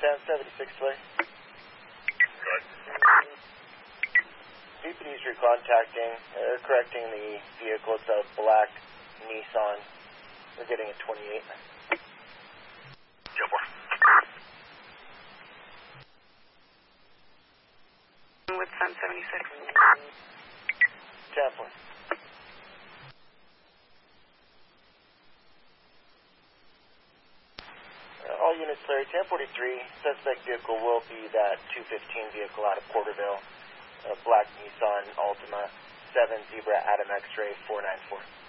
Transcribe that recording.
1076 way. Good. BPD's recontacting, correcting the vehicle. It's a black Nissan. We're getting a 28. 10-4. With Sun 76. 10-4. All units clear. 1043. Suspect vehicle will be that 215 vehicle out of Porterville. Black Nissan Altima 7 Zebra Adam X-Ray 494.